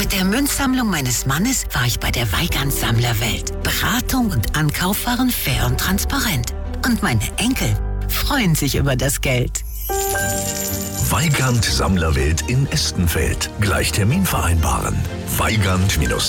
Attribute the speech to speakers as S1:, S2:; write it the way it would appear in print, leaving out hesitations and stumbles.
S1: Mit der Münzsammlung meines Mannes war ich bei der Weigand Sammlerwelt. Beratung und Ankauf waren fair und transparent. Und meine Enkel freuen sich über das Geld.
S2: Weigand Sammlerwelt in Estenfeld. Gleich Termin vereinbaren. Weigand-